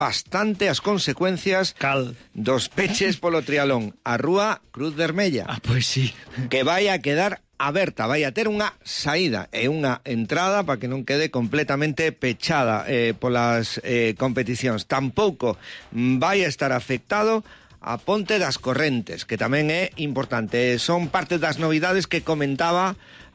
bastante as consecuencias dos peches polo trialón. A Rúa Cruz Vermella. Pois sí. Que vai a quedar aberta, vai a ter unha saída e unha entrada para que non quede completamente pechada polas competicións. Tampouco vai a estar afectado a Ponte das Correntes, que tamén é importante. Son parte das novidades que comentaba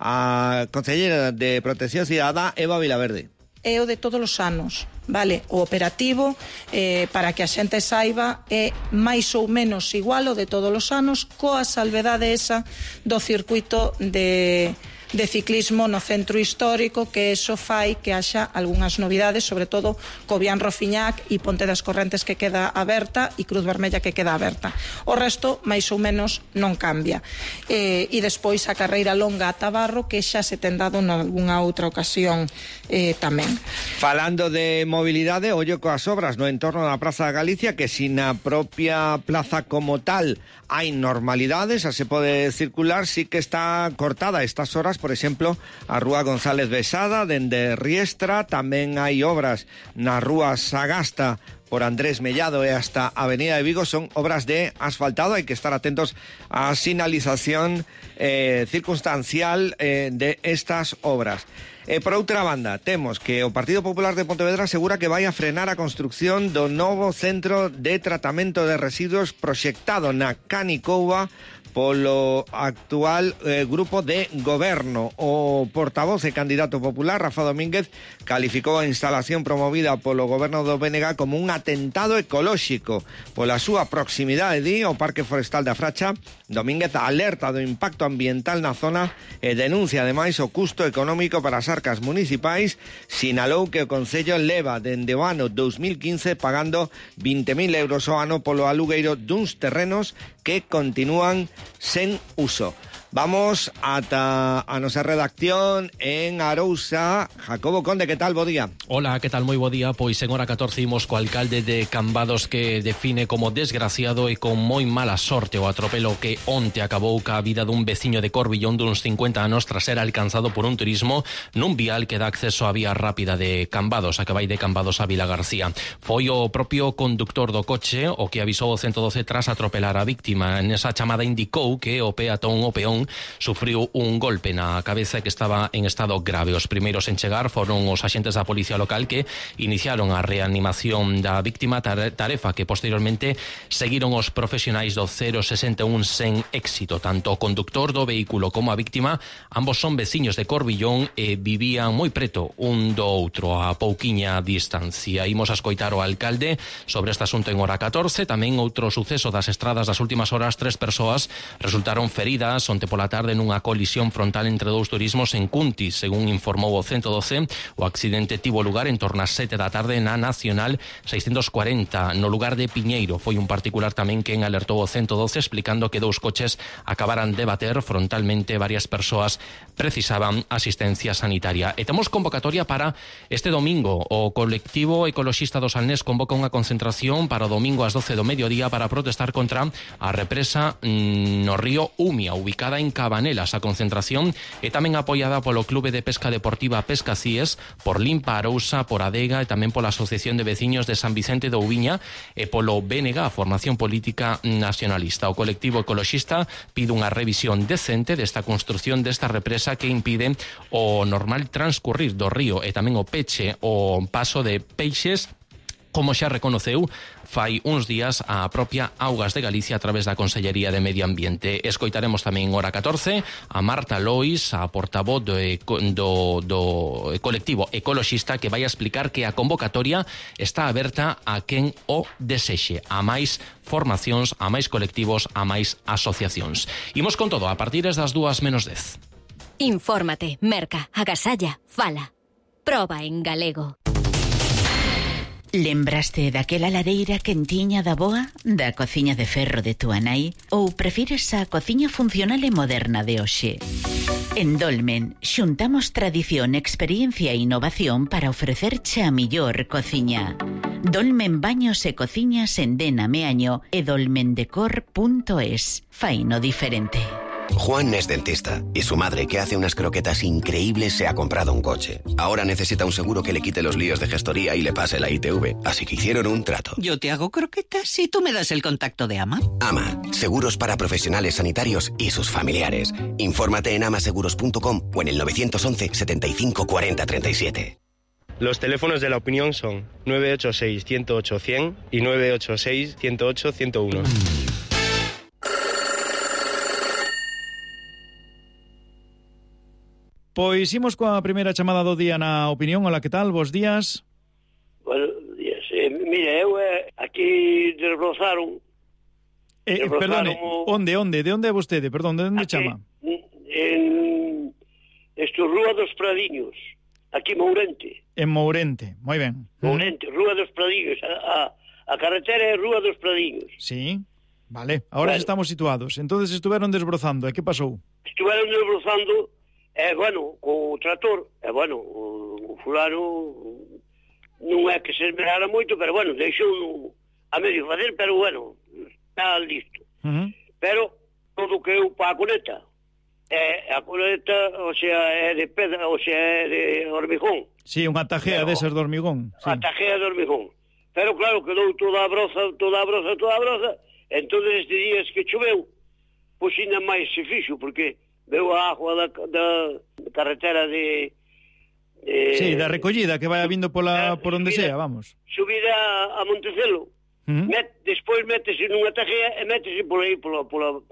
a conselleira de Protección Cidadá, Eva Vilaverde. É o de todos os anos, vale? O operativo, para que a xente saiba, é máis ou menos igual o de todos os anos, coa salvedade esa do circuito de ciclismo no centro histórico, que eso fai que haxa algunhas novidades, sobre todo Cobián Rofiñac e Ponte das Correntes, que queda aberta, e Cruz Vermella, que queda aberta. O resto, máis ou menos, non cambia. E despois a carreira longa a Tabarro, que xa se ten dado nalgúnha outra ocasión tamén. Falando de mobilidade, ollo coas obras no entorno da Praza da Galicia, que si na propia plaza como tal hai normalidades, xa se pode circular, sí que está cortada estas horas, por exemplo, a Rúa González Besada, dende Riestra. Tamén hai obras na Rúa Sagasta por Andrés Mellado e hasta Avenida de Vigo. Son obras de asfaltado, hai que estar atentos á sinalización circunstancial de estas obras. Por outra banda, temos que o Partido Popular de Pontevedra asegura que vai a frenar a construción do novo centro de tratamento de residuos proxectado na Canicouba polo actual grupo de goberno. O portavoz e candidato popular, Rafa Domínguez, calificou a instalación promovida polo goberno do BNG como un atentado ecolóxico pola súa proximidade ao Parque Forestal da Fracha. Domínguez alerta do impacto ambiental na zona e denuncia ademais o custo económico para as arcas municipais. Sinalou que o Concello leva dende o ano 2015 pagando 20.000 euros ao ano polo alugueiro duns terrenos que continúan sen uso. Vamos ata a nosa redacción en Arousa. Jacobo Conde, que tal? Bo día. Hola, que tal? Moi bo día. Pois en hora 14 imos co alcalde de Cambados, que define como desgraciado e con moi mala sorte o atropelo que onte acabou ca vida dun veciño de Corbillón duns 50 anos tras ser alcanzado por un turismo nun vial que dá acceso á vía rápida de Cambados, a que vai de Cambados a Vila García. Foi o propio conductor do coche o que avisou o 112 tras atropelar a víctima. Nesa chamada indicou que o peón sufriu un golpe na cabeza e que estaba en estado grave. Os primeiros en chegar foron os axentes da policía local, que iniciaron a reanimación da víctima, tarefa que posteriormente seguiron os profesionais do 061 sen éxito. Tanto o conductor do vehículo como a víctima, ambos son veciños de Corbillón e vivían moi preto un do outro, a pouquiña distancia. Imos a escoitar o alcalde sobre este asunto en hora 14. Tamén outro suceso das estradas das últimas horas: 3 persoas resultaron feridas onte pola tarde nunha colisión frontal entre dous turismos en Cuntis. Según informou o 112, o accidente tivo lugar en torno ás 7 da tarde na Nacional 640, no lugar de Piñeiro. Foi un particular tamén quen alertou o 112, explicando que dous coches acabaran de bater frontalmente. Varias persoas precisaban asistencia sanitaria. E temos convocatoria para este domingo. O colectivo ecoloxista do Salnés convoca unha concentración para o domingo ás 12 do mediodía para protestar contra a represa no río Umia, ubicada en Cabanelas. A concentración é tamén apoiada polo Clube de Pesca Deportiva Pescacíes, por Limpa Arousa, por Adega e tamén pola Asociación de Veciños de San Vicente do Ouviña e polo BNG, a Formación Política Nacionalista. O colectivo ecoloxista pide unha revisión decente desta construción desta represa que impide o normal transcurrir do río e tamén o peche o paso de peixes, como xa reconoceu fai uns días a propia Augas de Galicia a través da Consellería de Medio Ambiente. Escoitaremos tamén hora 14 a Marta Lois, a portavoz do colectivo ecoloxista, que vai a explicar que a convocatoria está aberta a quen o desexe, a máis formacións, a máis colectivos, a máis asociacións. Imos con todo a partir das 2:10. Infórmate, merca, agasalla, fala. Proba en galego. Lembraste daquela lareira quentiña da boa, da cociña de ferro de túa nai, ou prefires a cociña funcional e moderna de hoxe? En Dolmen xuntamos tradición, experiencia e innovación para ofrecerche a millor cociña. Dolmen Baños e Cociñas en Dena Meaño e dolmendecor.es. Faino diferente. Juan es dentista y su madre, que hace unas croquetas increíbles, se ha comprado un coche. Ahora necesita un seguro que le quite los líos de gestoría y le pase la ITV. Así que hicieron un trato. Yo te hago croquetas y tú me das el contacto de AMA. AMA, seguros para profesionales sanitarios y sus familiares. Infórmate en amaseguros.com o en el 911 75 40 37. Los teléfonos de la opinión son 986-108-100 y 986-108-101. Pois imos coa primeira chamada do día na opinión. Hola, que tal? Bos días. Buenos días. Mira, eu aquí desbrozaron. Perdone, onde? De onde é vostede? Perdón, de onde chama? En Rúa dos Pradiños, aquí Mourente. En Mourente, moi ben. Mourente, Rúa dos Pradiños, a carretera é Rúa dos Pradiños. Sí, vale, ahora estamos situados. Entonces estuveron desbrozando, e que pasou? Estuveron desbrozando, co trator, o fulano non é que se esmerara moito, pero deixou a medio facer, pero está listo. Pero todo que eu pa a coneta, a coneta, é de pedra, é de hormigón. Sí, unha tajea desas de hormigón. Sí. A tajea de hormigón. Pero claro, quedou toda a broza, entonces estes días que choveu, pois ainda máis se fixo, porque veu a agua da carretera de... Sí, da recollida que vai vindo por onde sea, vamos. Subida a Montecelo. Despois métese nunha tajea e métese por aí, por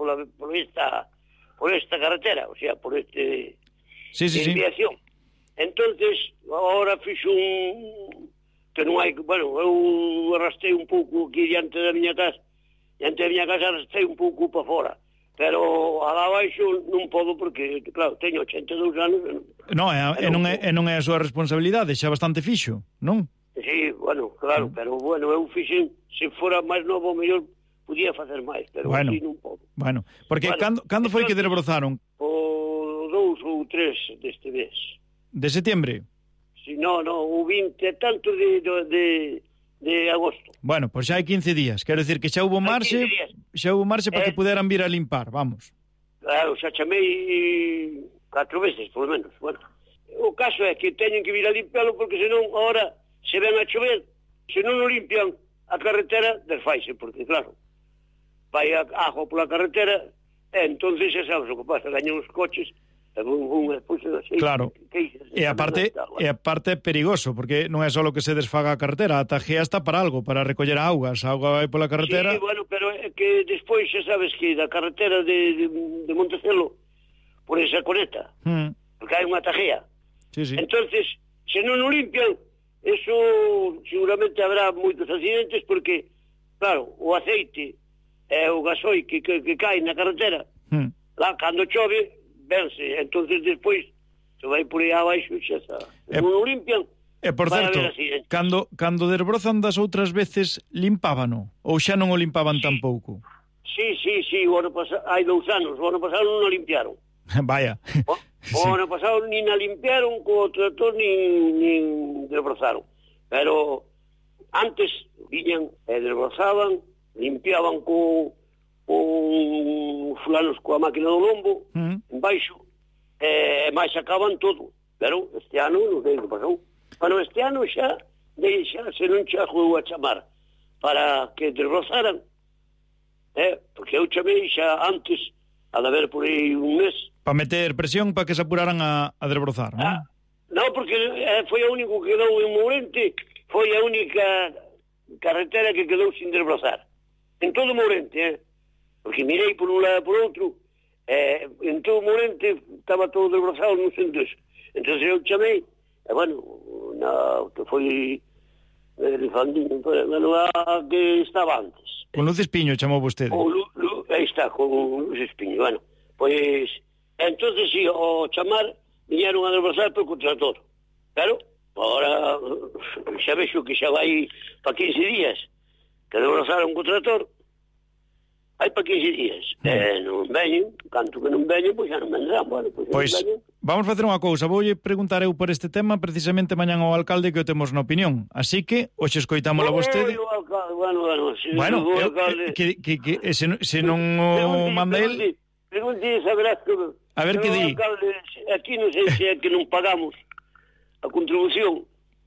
esta carretera, por este... desviación. Entonces, agora fixo que non hai... eu arrastrei un pouco aquí diante da miña casa, arrastrei un pouco para fora. Pero a baixo non podo porque, claro, teño 82 anos. Non é a súa responsabilidade, xa bastante fixo, non? Sí, claro, pero eu fixen, se fora máis novo, mellor podía facer máis, pero así non podo. Porque cando foi que desbrozaron? O 2 ou 3 deste mes. De setembro? Sí, o 20 e tanto de agosto. Bueno, pois xa hai 15 días. Quero dicir que xa hubo marxe para que puderan vir a limpar, vamos. Claro, xa chamei 4 veces, por lo menos. O caso é que teñen que vir a limpiarlo porque senón ahora se ven a chover, se non o limpian a carretera, desfaise, porque claro, vai a agua pola carretera e entonces xa sabes o que pasa, gañan os coches. Claro, e a parte é perigoso, porque non é só que se desfaga a carretera, a tajea está para algo, para recoller a auga, a auga vai pola carretera. Sí, pero é que despois xa sabes que da carretera de Montecelo por esa coneta, porque hai unha tajea. Entonces, se non o limpian, eso seguramente habrá moitos accidentes, porque, claro, o aceite e o gasoil que cae na carretera, lá, cando chove, vense, entonces despois se vai por aí abaixo e xa está. Non o limpian. E por certo, cando desbrozan das outras veces, limpábano? Ou xa non o limpaban tampouco? Sí, hai 2 anos, o ano pasado non o limpiaron. Vaya. O ano pasado nin a limpiaron co trator, nin desbrozaron. Pero antes viñan e desbrozaban, limpiaban co fulanos coa máquina do lombo, en baixo, e máis sacaban todo. Pero este ano non sei que pasou. Este ano xa se non xa jugou a chamar para que desbrozaran, porque eu chamei xa antes, a de haber por aí un mes. Para meter presión para que se apuraran a desbrozar, non? Non, porque foi a único que quedou en Mourente, foi a única carretera que quedou sin desbrozar. En todo Mourente, porque mirei por un lado e por outro, en todo Mourente estaba todo desbrozado non sei dos. Entón eu chamei, que foi Rifandiño, a que estaba antes. Con Luz Espiño chamou vostede. Aí está, con Luz Espiño, pois, entonces si, o chamar, viñeron a desbrozar por contrator. Pero, agora, xa vexo que xa vai para 15 días, que desbrozaron con trator, hai para 15 días. Non veñen, canto que non veñen, pois xa non vendrán. Pois, vamos facer unha cousa. Voulle preguntar eu por este tema precisamente mañán ao alcalde que o temos na opinión. Así que, hoxe escoitámola vostede. Que se non non o manda el... Pregunte a Velasco. A ver que di. Aquí non sei se é que non pagamos a contribución.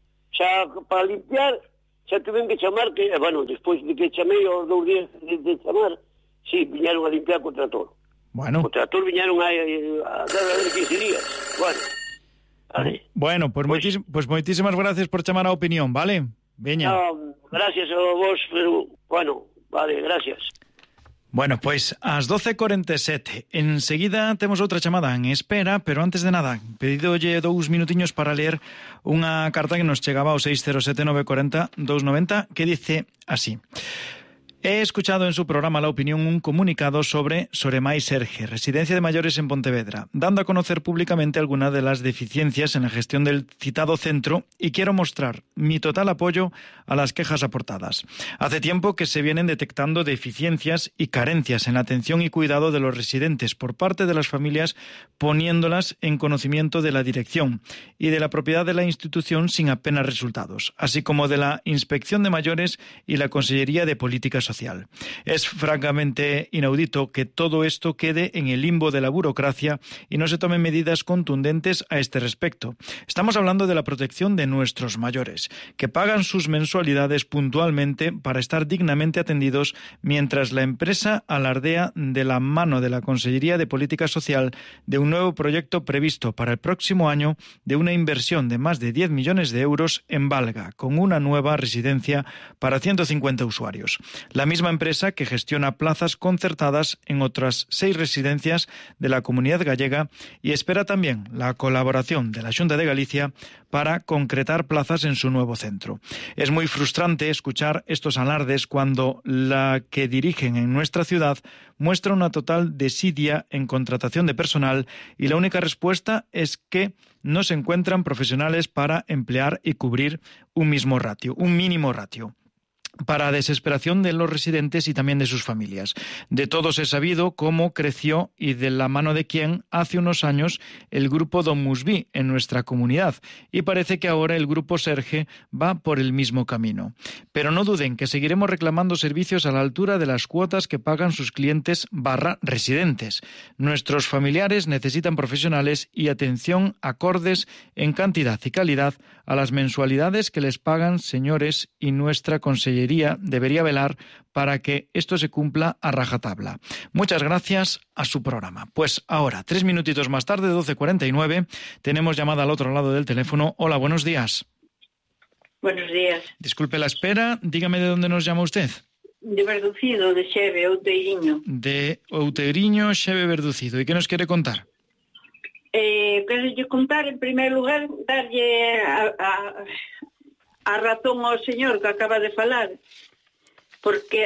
Xa para limpiar, xa tuven que chamar, que, bueno, despois de que chamei aos 2 días de chamar, sí, viñeron a limpiar co trator. Bueno. O trator viñeron a cada 15 días. Bueno. Vale. Bueno, pues moitísimas gracias por chamar a opinión, vale? Veña. No, gracias a vos, pero, bueno, vale, gracias. Bueno, pues ás 12:47. Enseguida temos outra chamada en espera, pero antes de nada, pedidolle 2 minutiños para ler unha carta que nos chegaba ao 607-940-290 que dice así. He escuchado en su programa La Opinión un comunicado sobre Soremai Serge, residencia de mayores en Pontevedra, dando a conocer públicamente algunas de las deficiencias en la gestión del citado centro y quiero mostrar mi total apoyo a las quejas aportadas. Hace tiempo que se vienen detectando deficiencias y carencias en la atención y cuidado de los residentes por parte de las familias, poniéndolas en conocimiento de la dirección y de la propiedad de la institución sin apenas resultados, así como de la Inspección de Mayores y la Consellería de Política Social. Es francamente inaudito que todo esto quede en el limbo de la burocracia y no se tomen medidas contundentes a este respecto. Estamos hablando de la protección de nuestros mayores, que pagan sus mensualidades puntualmente para estar dignamente atendidos, mientras la empresa alardea de la mano de la Consellería de Política Social de un nuevo proyecto previsto para el próximo año de una inversión de más de 10 millones de euros en Valga, con una nueva residencia para 150 usuarios. La misma empresa que gestiona plazas concertadas en otras 6 residencias de la Comunidad Gallega y espera también la colaboración de la Xunta de Galicia para concretar plazas en su nuevo centro. Es muy frustrante escuchar estos alardes cuando la que dirigen en nuestra ciudad muestra una total desidia en contratación de personal y la única respuesta es que no se encuentran profesionales para emplear y cubrir un mínimo ratio. Para desesperación de los residentes y también de sus familias. De todos he sabido cómo creció y de la mano de quién hace unos años el grupo Don Musví en nuestra comunidad y parece que ahora el grupo Serge va por el mismo camino. Pero no duden que seguiremos reclamando servicios a la altura de las cuotas que pagan sus clientes / residentes. Nuestros familiares necesitan profesionales y atención acordes en cantidad y calidad a las mensualidades que les pagan, señores, y nuestra consellería debería velar para que esto se cumpla a rajatabla. Muchas gracias a su programa. Pues ahora, 3 minutitos más tarde, 12:49, tenemos llamada al otro lado del teléfono. Hola, buenos días. Buenos días. Disculpe la espera, dígame de dónde nos llama usted. De Verducido, de Xeve, Outeiriño. De Outeiriño, Xeve, Verducido. ¿Y qué nos quiere contar? Quero contar, en primer lugar, darlle a razón ao señor que acaba de falar, porque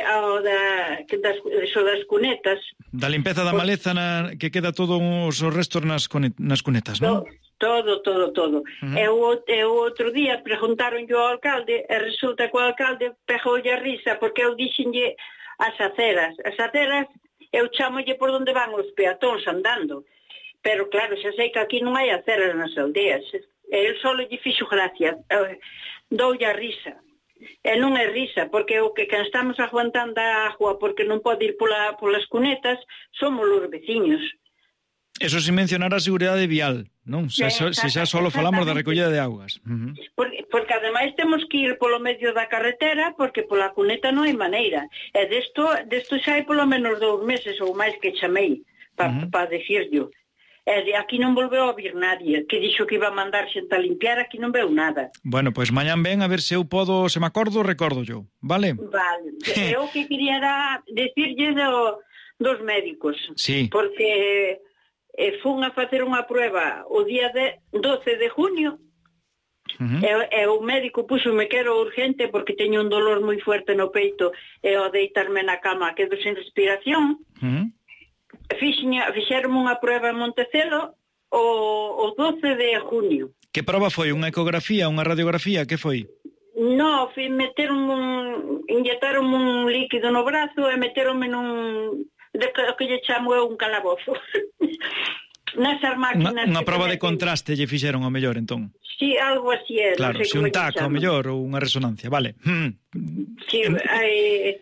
das cunetas... Da limpeza da maleza que queda todo os restos nas cunetas, non? Todo. E o outro día preguntaron ao alcalde e resulta que o alcalde pegoulle a risa porque eu dixenlle as aceras. As aceras eu chamolle por onde van os peatóns andando. Pero claro, xa sei que aquí non hai aceras nas aldeas. El só lle fixo gracia. Doulle a risa. E non é risa, porque o que estamos aguantando a agua porque non pode ir polas cunetas somos os veciños. Eso sin mencionar a seguridade vial, non? Se xa solo falamos da recollida de augas. Porque ademais temos que ir polo medio da carretera porque pola cuneta non hai maneira. E desto xa hai polo menos 2 meses ou máis que chamei para decirlo. E de aquí non volveu a vir nadie, que dixo que iba a mandar xente a limpiar, aquí non veu nada. Bueno, pois mañán ven a ver se eu podo, se me acordo, recordo yo, vale? Vale, eu que quería era decirlle dos médicos, sí. Porque fun a facer unha prueba o día 12 de junio, e o médico puxome que era urgente porque teño un dolor moi fuerte no peito e ao deitarme na cama quedo sen respiración. Fixeron unha prueba en Montecelo o 12 de junio. Que prova foi? Unha ecografía, unha radiografía? Que foi? No, inyectaron un líquido no brazo e meteronme que lle chamo eu un calabozo. Nasas máquinas... Unha prova de contraste lle fixeron ao mellor, entón? Sí, algo así é. Claro, se un taco ao mellor ou unha resonancia, vale. Sí,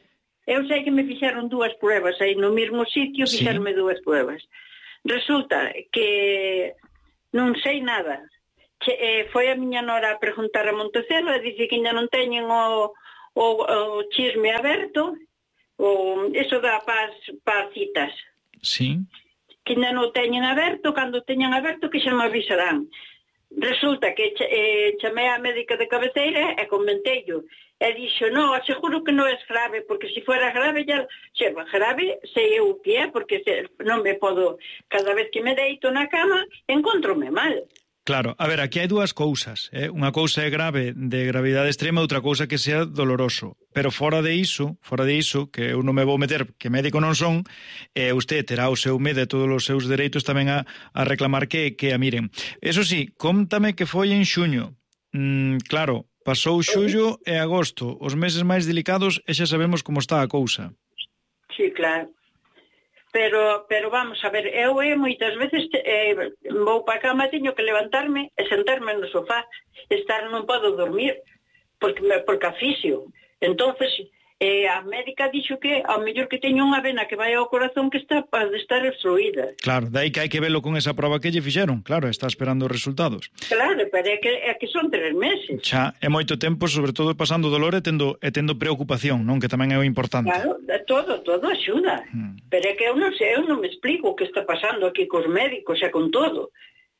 Eu sei que me fixeron 2 pruebas aí no mesmo sitio, fixeronme 2 pruebas. Resulta que non sei nada. Foi a miña nora a preguntar a Montecelo e dice que ainda non teñen o chisme aberto, eso dá para citas. Sí. Que ainda non teñen aberto, cando teñan aberto que xa me avisarán. Resulta que chamei a médica de cabeceira e comenteillo. E dixo, no, aseguro que non é grave, porque se fuera grave, grave sei eu que é, porque non me podo, cada vez que me deito na cama, encontrome mal. Claro, a ver, aquí hai 2 cousas, unha cousa é grave de gravidade extrema, outra cousa que sea doloroso, pero fora de iso, que eu non me vou meter, que médico non son, usted terá o seu medo e todos os seus dereitos tamén a reclamar que a miren. Eso sí, cóntame que foi en xuño, claro, pasou xullo e agosto, os meses máis delicados e xa sabemos como está a cousa. Sí, claro. Pero vamos a ver, eu moitas veces vou para a cama, teño que levantarme e sentarme no sofá, non podo dormir, porque asfixio. Entonces, a médica dixo que ao mellor que teño unha vena que vai ao corazón que está para estar obstruída. Claro, dai que hai que velo con esa proba que lle fixeron, claro, está esperando os resultados. Claro, pero é que son 3 meses. Xa, é moito tempo, sobre todo pasando dolor e tendo preocupación, non? Que tamén é o importante. Claro, todo axuda. Pero é que eu non sei, eu non me explico o que está pasando aquí cos médicos e con todo.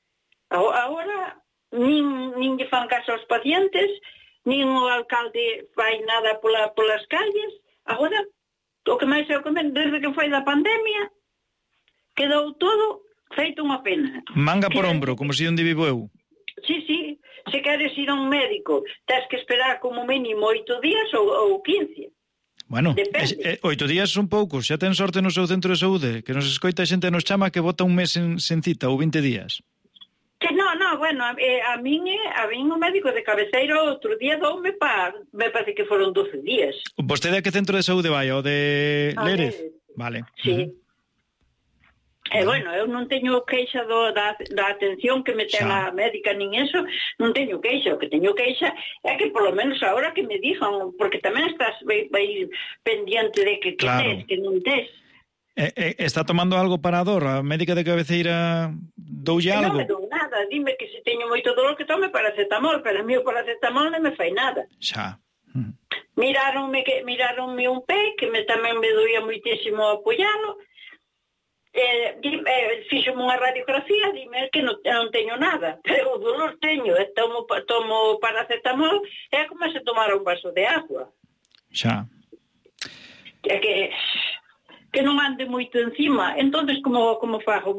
Agora, nin lle fan caso aos pacientes, nin o alcalde fai nada polas calles. Agora, o que máis eu comento, desde que foi da pandemia, quedou todo feito unha pena. Manga por ombro, como se onde vivo eu. Sí, se queres ir a un médico, tens que esperar como mínimo 8 días ou 15. Bueno, 8 días son poucos, xa ten sorte no seu centro de saúde, que nos escoita a xente nos chama que bota un mes sen cita ou 20 días. Que no, bueno, a min o médico de cabeceira outro día doume me parece que foron 12 días. Vostede a que centro de saúde vai? O de Lérez? Vale. Sí. Bueno, eu non teño queixa da atención que me ten a médica nin eso, non teño queixa. O que teño queixa é que polo menos ahora que me dixan, porque tamén estás vai pendiente de que tes, que non tes. Está tomando algo para a dor? A médica de cabeceira doulle algo? Non me dou nada, dime que se teño moito dolor que tome paracetamol, pero a mí o paracetamol non me fai nada. Xa. Miráronme un pé, que tamén me doía moitísimo apoialo, fixome unha radiografía, dime que non teño nada, pero o dolor teño, tomo paracetamol, é como se tomara un vaso de agua. Xa. É que non ande moito encima, entonces como fago?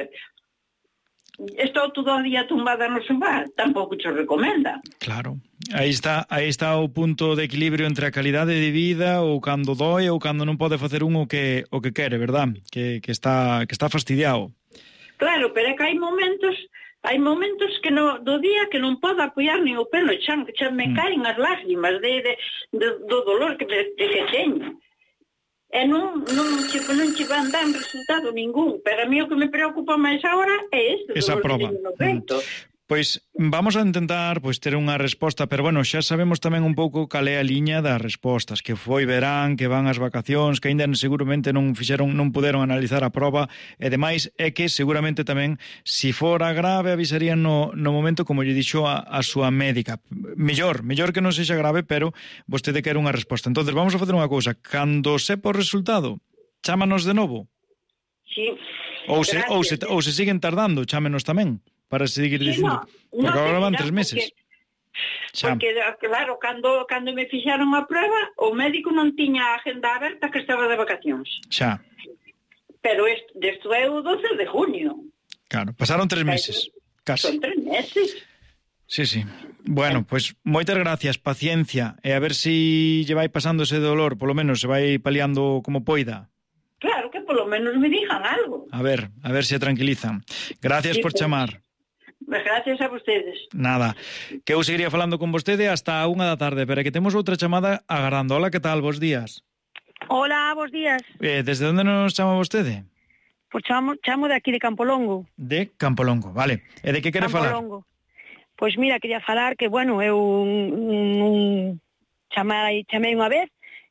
Estou todo o día tumbada no sofá, tampouco te recomenda. Claro, aí está o punto de equilibrio entre a calidade de vida ou cando dói ou cando non pode facer o que quere, verdad? Que está fastidiado. Claro, pero é que hai momentos que do día que non podo apoiar nin o pelo, xa me caen as lágrimas do dolor que teño. E non che van dar resultado ningún, pero a mí o que me preocupa máis agora é isto. Esa proba. Pois vamos a intentar ter unha resposta, pero bueno, xa sabemos tamén un pouco cal é a liña das respostas, que foi verán, que van as vacacións, que aínda seguramente non puderon analizar a proba, e demais é que seguramente tamén, se fora grave, avisarían no momento, como lle dixo a súa médica. Mellor que non sexa grave, pero vostede quere unha resposta. Entonces vamos a facer unha cousa, cando sepa o resultado, chámanos de novo. Sí. Ou se siguen tardando, chámenos tamén, para seguir dicindo, porque agora van 3 meses. Porque, claro, cando me fixaron a prueba, o médico non tiña a agenda aberta, que estaba de vacacións. Xa. Pero isto é o 12 de junio. Claro, pasaron 3 meses, casi. Son 3 meses. Sí. Bueno, pois moitas gracias, paciencia, e a ver se lle vai pasando ese dolor, polo menos se vai paliando como poida. Claro, que polo menos me digan algo. A ver se tranquilizan. Gracias por chamar. Gracias a vostedes. Nada, que eu seguiría falando con vostede hasta a 1 da tarde, pero que temos outra chamada agardando. Hola, que tal? Bos días. Hola, bos días. Desde onde nos chama vostede? Pois chamo de aquí de Campolongo. De Campolongo, vale. E de que quere falar? Pois mira, quería falar que, bueno, eu chamei unha vez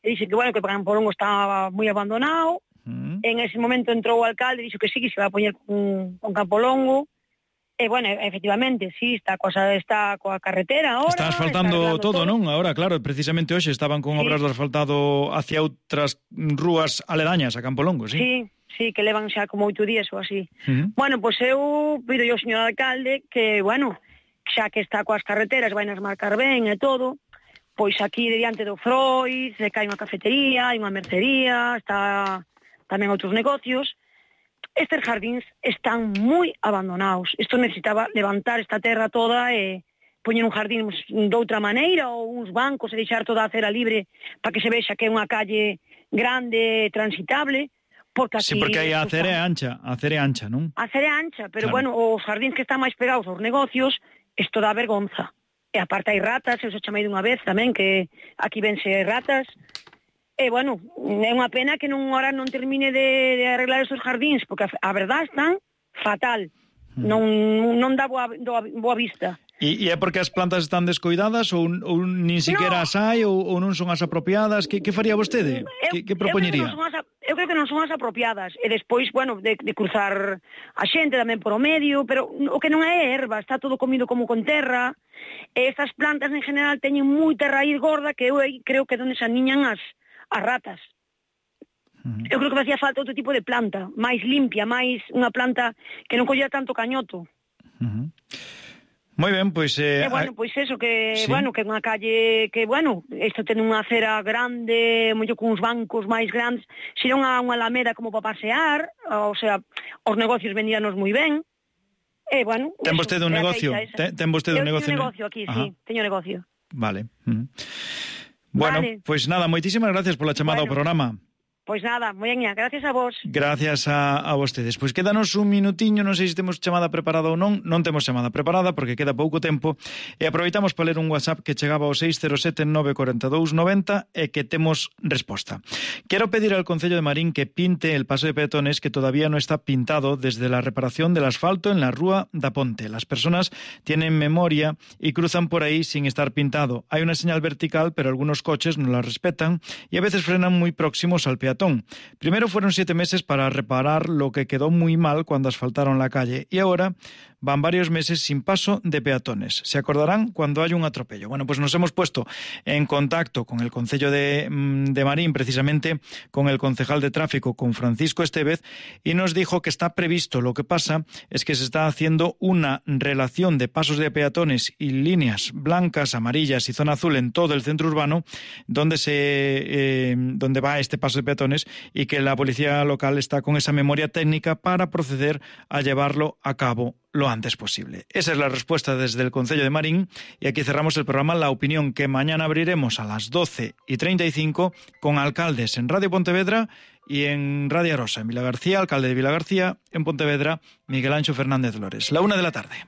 e dixen que, bueno, que Campolongo estaba moi abandonado. En ese momento entrou o alcalde e dixo que sí, que se iba a poñer con Campolongo. E, bueno, efectivamente, sí, está coa carretera ahora. Está asfaltando todo, non? Ahora, claro, precisamente hoxe estaban con obras de asfaltado hacia outras rúas aledañas a Campolongo, sí? Sí, que levan xa como 8 días ou así. Bueno, pois eu pido ao señor alcalde que, bueno, xa que está coas carreteras, vai nas marcar ben e todo, pois aquí diante do Freud, que hai unha cafetería, hai unha mercería, está tamén outros negocios. Estes jardíns están moi abandonados. Isto necesitaba levantar esta terra toda e poñer un jardín de outra maneira, ou uns bancos e deixar toda a acera libre para que se vexa que é unha calle grande, transitable, porque aquí... Sí, porque aí a acera é ancha, non? A acera é ancha, pero claro. Bueno, os jardíns que están máis pegados aos negocios, isto dá vergonza. E aparte hai ratas, eu se chamei dunha vez tamén, que aquí vense ratas. E, bueno, é unha pena que ahora non termine de arreglar esos jardíns, porque a verdad están fatal. Non dá boa vista. E é porque as plantas están descoidadas ou nin siquiera as hai ou non son as apropiadas? Que faría vostede? Que propoñería? Eu creo que non son as apropiadas. E despois, bueno, de cruzar a xente tamén por o medio, pero o que non é erva, está todo comido como con terra. E estas plantas en general teñen moita raíz gorda que eu creo que é onde se aniñan as ratas. Eu creo que facía falta outro tipo de planta, máis limpia, máis unha planta que non collera tanto cañoto. Moi ben, pois... bueno, pois eso, que, sí. Bueno, que unha calle, que, bueno, isto ten unha acera grande, mollo con uns bancos máis grandes, xera unha alameda como para pasear, o sea, os negocios vendíanos moi ben, e, bueno... Ten vostede un negocio? Ten vostede un negocio? Eu teño negocio aquí, sí, teño negocio. Vale. Bueno, pois nada, moitísimas gracias pola chamada ao programa. Pois nada, moi bien, gracias a vos. Gracias a vostedes. Pois quédanos un minutiño, non sei se temos chamada preparada ou non temos chamada preparada porque queda pouco tempo, e aproveitamos para ler un WhatsApp que chegaba ao 607-942-90 e que temos resposta. Quiero pedir al Concello de Marín que pinte el paso de peatones que todavía no está pintado desde la reparación del asfalto en la Rúa da Ponte. Las personas tienen memoria y cruzan por ahí sin estar pintado. Hay una señal vertical, pero algunos coches no la respetan y a veces frenan muy próximos al peatón. Primero fueron 7 meses para reparar lo que quedó muy mal cuando asfaltaron la calle y ahora van varios meses sin paso de peatones. Se acordarán cuando hay un atropello. Bueno, pues nos hemos puesto en contacto con el Concello de Marín, precisamente con el concejal de tráfico, con Francisco Estevez, y nos dijo que está previsto. Lo que pasa es que se está haciendo una relación de pasos de peatones y líneas blancas, amarillas y zona azul en todo el centro urbano donde va este paso de peatones, y que la policía local está con esa memoria técnica para proceder a llevarlo a cabo lo antes posible. Esa es la respuesta desde el Concello de Marín, y aquí cerramos el programa La Opinión, que mañana abriremos a las 12:35 con alcaldes en Radio Pontevedra y en Radio Arosa. En Vilagarcía, alcalde de Vilagarcía; en Pontevedra, Miguel Anxo Fernández Lores. 1:00 p.m.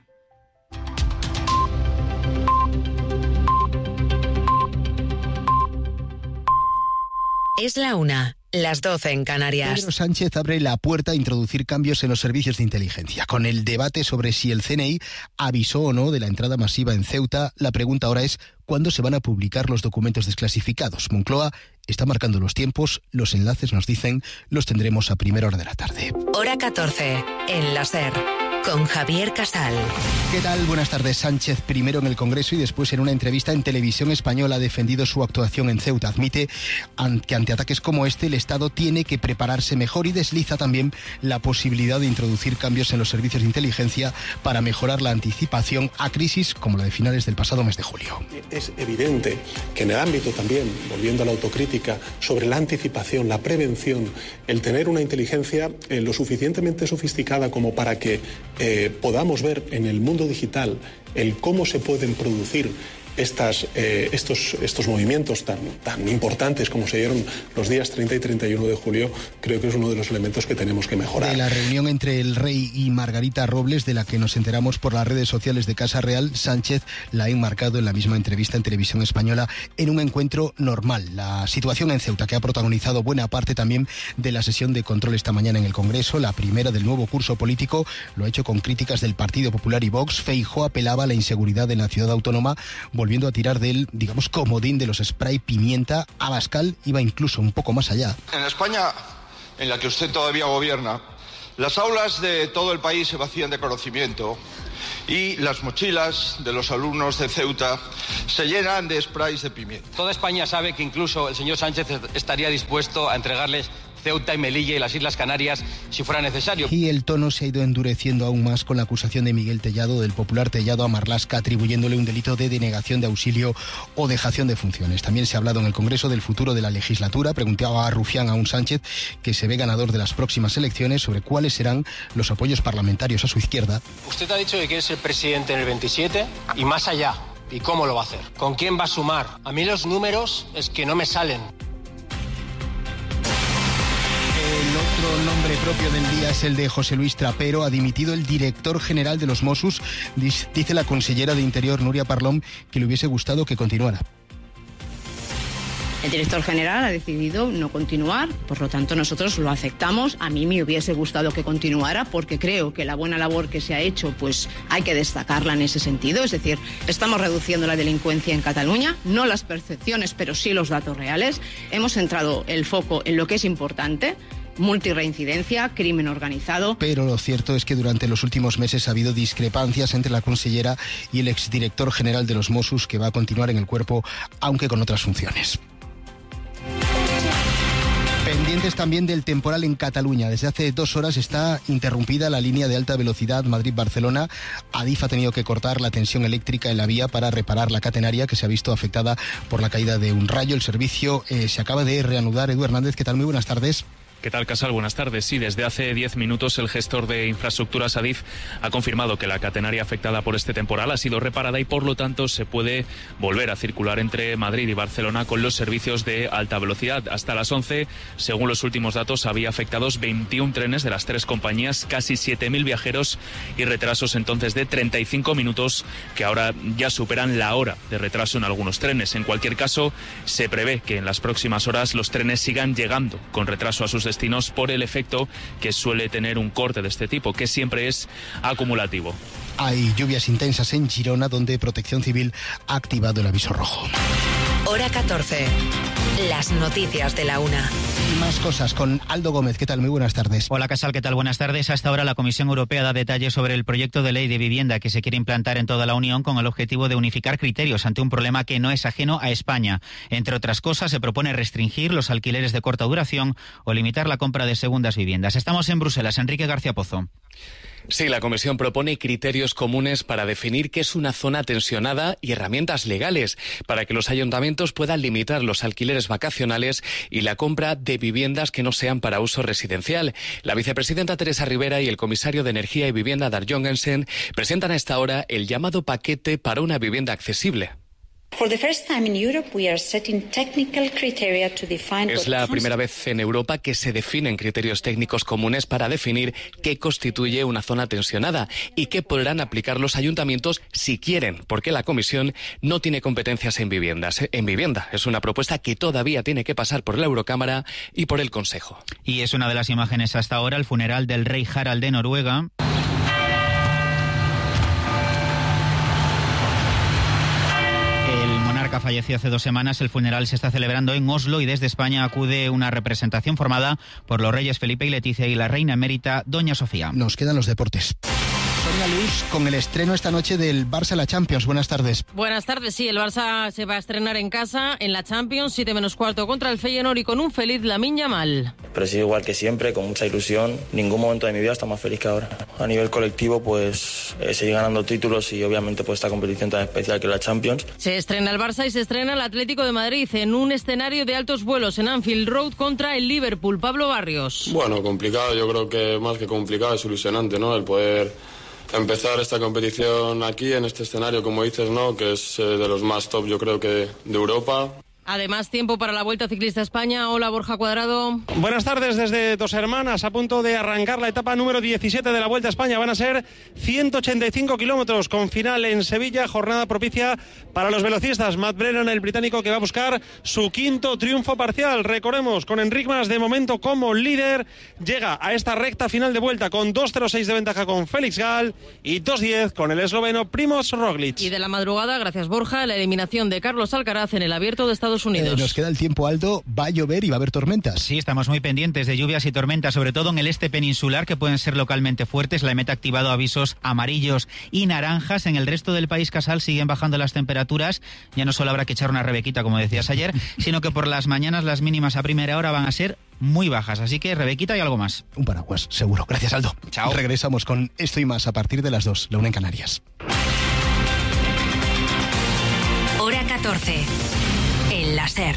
Es la 1:00, las 12 en Canarias. Pedro Sánchez abre la puerta a introducir cambios en los servicios de inteligencia. Con el debate sobre si el CNI avisó o no de la entrada masiva en Ceuta, la pregunta ahora es ¿cuándo se van a publicar los documentos desclasificados? Moncloa está marcando los tiempos, los enlaces nos dicen, los tendremos a primera hora de la tarde. Hora 14, en la SER, con Javier Casal. ¿Qué tal? Buenas tardes. Sánchez, primero en el Congreso y después en una entrevista en Televisión Española, ha defendido su actuación en Ceuta. Admite que ante ataques como este el Estado tiene que prepararse mejor y desliza también la posibilidad de introducir cambios en los servicios de inteligencia para mejorar la anticipación a crisis como la de finales del pasado mes de julio. Es evidente que en el ámbito también, volviendo a la autocrítica, sobre la anticipación, la prevención, el tener una inteligencia lo suficientemente sofisticada como para que podamos ver en el mundo digital el cómo se pueden producir estos movimientos tan importantes como se dieron los días 30 y 31 de julio, creo que es uno de los elementos que tenemos que mejorar. De la reunión entre el rey y Margarita Robles, de la que nos enteramos por las redes sociales de Casa Real, Sánchez la ha enmarcado en la misma entrevista en Televisión Española en un encuentro normal. La situación en Ceuta, que ha protagonizado buena parte también de la sesión de control esta mañana en el Congreso, la primera del nuevo curso político, lo ha hecho con críticas del Partido Popular y Vox. Feijóo apelaba a la inseguridad en la ciudad autónoma, volviendo volviendo a tirar del, digamos, comodín de los spray pimienta. Abascal iba incluso un poco más allá. En España, en la que usted todavía gobierna, las aulas de todo el país se vacían de conocimiento y las mochilas de los alumnos de Ceuta se llenan de sprays de pimienta. Toda España sabe que incluso el señor Sánchez estaría dispuesto a entregarles Ceuta y Melilla y las Islas Canarias si fuera necesario. Y el tono se ha ido endureciendo aún más con la acusación de Miguel Tellado, del popular Tellado, a Marlaska, atribuyéndole un delito de denegación de auxilio o dejación de funciones. También se ha hablado en el Congreso del futuro de la legislatura. Preguntaba a Rufián a un Sánchez, que se ve ganador de las próximas elecciones, sobre cuáles serán los apoyos parlamentarios a su izquierda. Usted ha dicho que quiere ser presidente en el 27 y más allá. ¿Y cómo lo va a hacer? ¿Con quién va a sumar? A mí los números es que no me salen. El otro nombre propio del día es el de José Luis Trapero. Ha dimitido el director general de los Mossos. Dice la consellera de Interior, Núria Parlon, que le hubiese gustado que continuara. El director general ha decidido no continuar, por lo tanto nosotros lo aceptamos. A mí me hubiese gustado que continuara porque creo que la buena labor que se ha hecho pues hay que destacarla en ese sentido. Es decir, estamos reduciendo la delincuencia en Cataluña, no las percepciones pero sí los datos reales. Hemos centrado el foco en lo que es importante: multirreincidencia, crimen organizado. Pero lo cierto es que durante los últimos meses ha habido discrepancias entre la consellera y el exdirector general de los Mossos, que va a continuar en el cuerpo, aunque con otras funciones. Pendientes también del temporal en Cataluña. Desde hace 2 horas está interrumpida la línea de alta velocidad Madrid-Barcelona. Adif ha tenido que cortar la tensión eléctrica en la vía para reparar la catenaria, que se ha visto afectada por la caída de un rayo. El servicio se acaba de reanudar. Edu Hernández, ¿qué tal? Muy buenas tardes. ¿Qué tal, Casal? Buenas tardes. Sí, desde hace 10 minutos el gestor de infraestructuras Adif ha confirmado que la catenaria afectada por este temporal ha sido reparada y por lo tanto se puede volver a circular entre Madrid y Barcelona con los servicios de alta velocidad. Hasta las 11, según los últimos datos, había afectados 21 trenes de las 3 compañías, casi 7.000 viajeros y retrasos entonces de 35 minutos que ahora ya superan la hora de retraso en algunos trenes. En cualquier caso, se prevé que en las próximas horas los trenes sigan llegando con retraso a sus destinos por el efecto que suele tener un corte de este tipo, que siempre es acumulativo. Hay lluvias intensas en Girona, donde Protección Civil ha activado el aviso rojo. Hora 14. Las noticias de la una. Y más cosas con Aldo Gómez. ¿Qué tal? Muy buenas tardes. Hola, Casal. ¿Qué tal? Buenas tardes. Hasta ahora la Comisión Europea da detalles sobre el proyecto de ley de vivienda que se quiere implantar en toda la Unión con el objetivo de unificar criterios ante un problema que no es ajeno a España. Entre otras cosas, se propone restringir los alquileres de corta duración o limitar la compra de segundas viviendas. Estamos en Bruselas. Enrique García Pozo. Sí, la Comisión propone criterios comunes para definir qué es una zona tensionada y herramientas legales para que los ayuntamientos puedan limitar los alquileres vacacionales y la compra de viviendas que no sean para uso residencial. La vicepresidenta Teresa Rivera y el comisario de Energía y Vivienda Dar Jongensen presentan a esta hora el llamado paquete para una vivienda accesible. Es la primera vez en Europa que se definen criterios técnicos comunes para definir qué constituye una zona tensionada y qué podrán aplicar los ayuntamientos si quieren, porque la Comisión no tiene competencias en vivienda. Es una propuesta que todavía tiene que pasar por la Eurocámara y por el Consejo. Y es una de las imágenes hasta ahora, el funeral del rey Harald de Noruega. Falleció hace 2 semanas. El funeral se está celebrando en Oslo y desde España acude una representación formada por los reyes Felipe y Leticia y la reina emérita Doña Sofía. Nos quedan los deportes. Sonia Luz, con el estreno esta noche del Barça en la Champions. Buenas tardes. Buenas tardes, sí, el Barça se va a estrenar en casa en la Champions, 7 menos cuarto contra el Feyenoord y con un feliz Lamine Yamal. Pero sí, igual que siempre, con mucha ilusión. Ningún momento de mi vida está más feliz que ahora. A nivel colectivo, pues seguir ganando títulos y obviamente pues esta competición tan especial que es la Champions. Se estrena el Barça y se estrena el Atlético de Madrid en un escenario de altos vuelos en Anfield Road contra el Liverpool. Pablo Barrios. Bueno, complicado, yo creo que más que complicado es ilusionante, ¿no? El poder empezar esta competición aquí, en este escenario, como dices, ¿no? Que es de los más top, yo creo que de Europa. Además, tiempo para la Vuelta Ciclista a España. Hola, Borja Cuadrado. Buenas tardes desde Dos Hermanas, a punto de arrancar la etapa número 17 de la Vuelta a España. Van a ser 185 kilómetros con final en Sevilla, jornada propicia para los velocistas. Matt Brennan, el británico, que va a buscar su quinto triunfo parcial. Recordemos, con Enric Mas de momento como líder, llega a esta recta final de vuelta con 2.06 de ventaja con Félix Gall y 2.10 con el esloveno Primož Roglič. Y de la madrugada, gracias Borja, la eliminación de Carlos Alcaraz en el Abierto de Estados Unidos. Nos queda el tiempo, Aldo. Va a llover y va a haber tormentas. Sí, estamos muy pendientes de lluvias y tormentas, sobre todo en el este peninsular, que pueden ser localmente fuertes. La EMET ha activado avisos amarillos y naranjas. En el resto del país, Casal, siguen bajando las temperaturas. Ya no solo habrá que echar una rebequita, como decías ayer, sino que por las mañanas las mínimas a primera hora van a ser muy bajas. Así que rebequita y algo más. Un paraguas, seguro. Gracias, Aldo. Chao. Regresamos con esto y más a partir de las 2, la 1 en Canarias. Hora 14. El láser.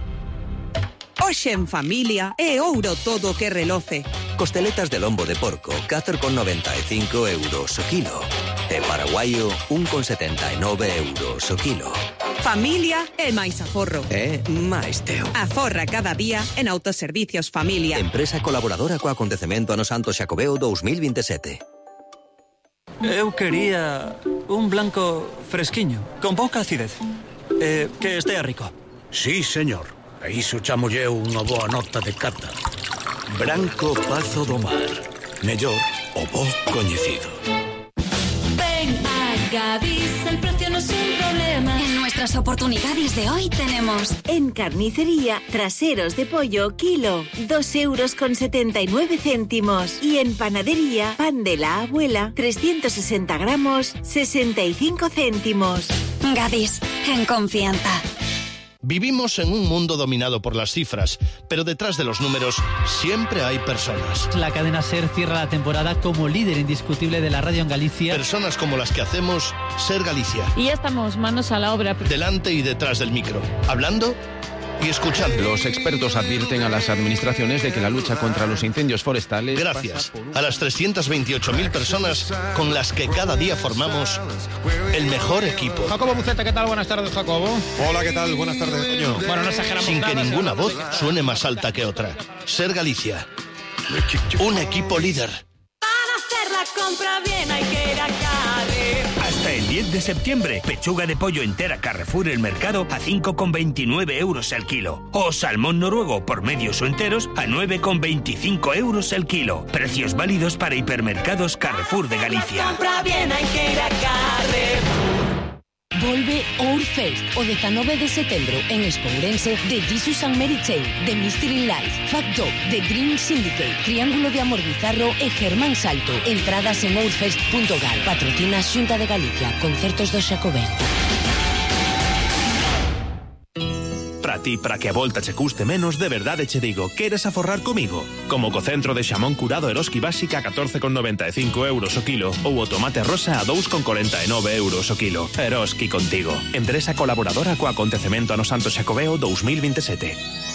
Hoxe en familia é ouro todo que reloce. Costeletas de lombo de porco, 4,95 euros o kilo. E paraguaio, 1,79 euros o kilo. Familia é máis aforro. É máis teu. Aforra cada día en Autoservicios Familia. Empresa colaboradora co acontecemento ano Santo Xacobeo 2027. Eu quería un blanco fresquiño, con pouca acidez. Que estea rico. Sí, señor. A iso chamolle unha boa nota de cata. Branco Pazo do Mar. Mellor o bo coñecido. Ven a Gadis, el precio no es un problema. En nuestras oportunidades de hoy tenemos en carnicería, traseros de pollo, kilo, 2,79 euros. Y en panadería, pan de la abuela, 360 gramos, 65 céntimos. Gadis, en confianza. Vivimos en un mundo dominado por las cifras, pero detrás de los números siempre hay personas. La cadena SER cierra la temporada como líder indiscutible de la radio en Galicia. Personas como las que hacemos SER Galicia. Y ya estamos manos a la obra. Delante y detrás del micro, hablando y escuchando. Los expertos advierten a las administraciones de que la lucha contra los incendios forestales... Gracias a las 328.000 personas con las que cada día formamos el mejor equipo. Jacobo Buceta, ¿qué tal? Buenas tardes, Jacobo. Hola, ¿qué tal? Buenas tardes, Toño. Bueno, no exageramos Sin nada, que ninguna voz suene más alta que otra. SER Galicia. Un equipo líder. Para hacer la compra bien hay que ir a Carrefour. Hasta el 10 de septiembre, pechuga de pollo entera Carrefour El Mercado a 5,29 euros el kilo. O salmón noruego por medios o enteros a 9,25 euros el kilo. Precios válidos para hipermercados Carrefour de Galicia. Compra bien hay que ir a Carrefour. Volve Outfest o 19 de setembro en Expo Ourense de Jesus and Mary Chain, The Mystery Life, Fat Dog, The Dream Syndicate, Triángulo de Amor Bizarro e Germán Salto. Entradas en outfest.gal. Patrocina Xunta de Galicia. Concertos do Xacobeo. Para ti, para que a volta che custe menos, de verdade che digo, queres aforrar comigo? Como co centro de xamón curado Eroski Básica a 14,95 euros o kilo ou o tomate rosa a 2,49 euros o kilo. Eroski contigo. Empresa colaboradora co acontecemento ano Santo Xacobeo 2027.